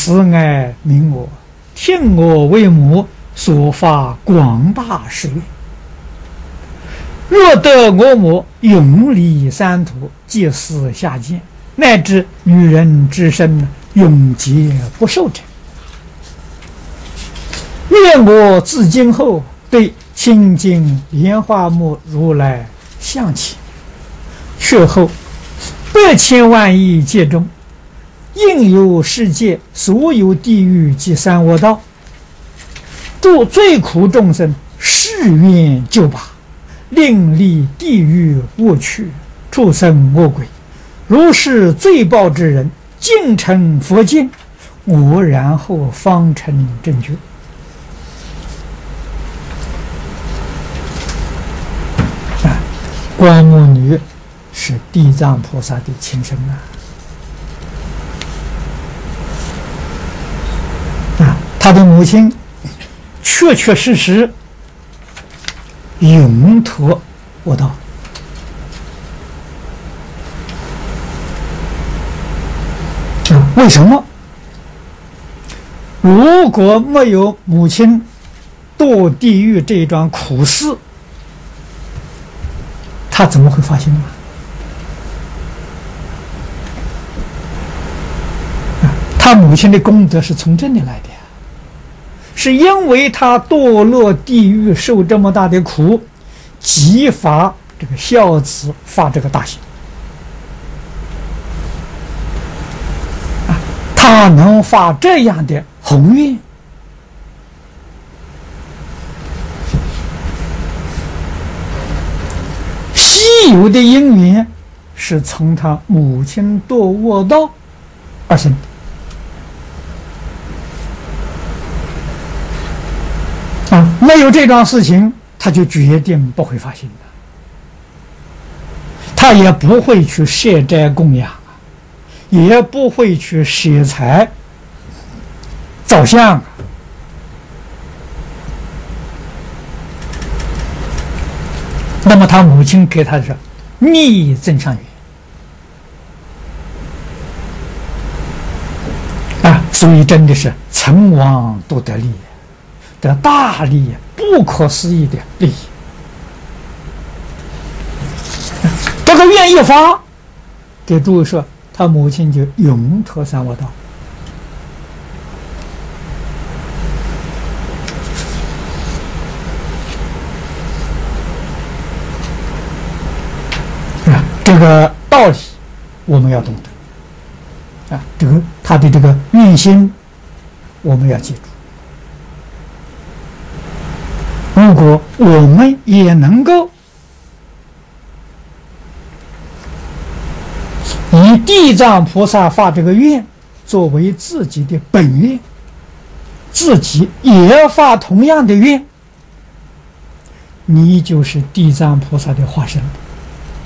慈爱悯我，听我为母，所发广大誓愿。若得我母永离三途，即死下贱，乃至女人之身，永劫不受者，愿我自今后对清净莲花目如来向起，却后100千万亿劫中，应有世界所有地狱及三恶道，度最苦众生，誓愿救拔，令离地狱恶趣，畜生恶鬼，如是罪报之人，尽成佛境，我然后方成正觉。观目女是地藏菩萨的亲生他的母亲确确实实永脱恶道。为什么？如果没有母亲堕地狱这一桩苦事，他怎么会发现呢？他母亲的功德是从这里来的呀，是因为他堕落地狱受这么大的苦，激发这个孝子发这个大心，他能发这样的宏愿，稀有的因缘是从他母亲堕恶道而生的。没有这桩事情，他就决定不会发心的，他也不会去设斋供养，也不会去舍财造像。那么他母亲给他是逆增上缘所以真的是成王都得利，得大利，不可思议的利益。这个愿一发，给诸位说，他母亲就永脱三恶道。这个道理我们要懂得这个他的这个愿心我们要记住。如果我们也能够以地藏菩萨发这个愿作为自己的本愿，自己也发同样的愿，你就是地藏菩萨的化身。